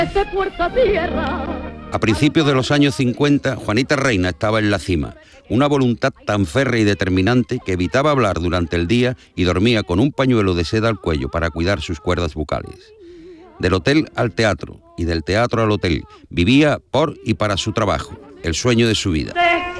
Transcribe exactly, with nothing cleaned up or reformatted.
A principios de los años cincuenta, Juanita Reina estaba en la cima. Una voluntad tan férrea y determinante que evitaba hablar durante el día y dormía con un pañuelo de seda al cuello para cuidar sus cuerdas vocales. Del hotel al teatro y del teatro al hotel, vivía por y para su trabajo, el sueño de su vida.